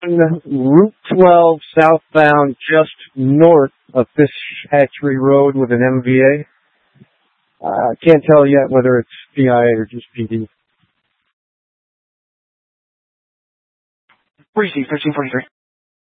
Route 12 southbound, just north of Fish Hatchery Road with an MVA. Can't tell yet whether it's PI or just PD. Received, 1343.